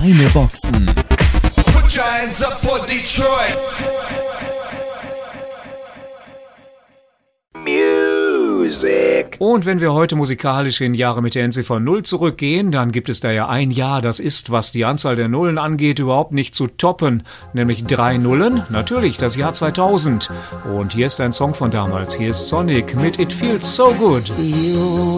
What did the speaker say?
Kleine Boxen. Put your hands up for Detroit. Music. Und wenn wir heute musikalisch in Jahre mit der Endziffer 0 zurückgehen, dann gibt es da ja ein Jahr, das ist, was die Anzahl der Nullen angeht, überhaupt nicht zu toppen. Nämlich 3 Nullen, natürlich das Jahr 2000. Und hier ist ein Song von damals. Hier ist Sonic mit It Feels So Good.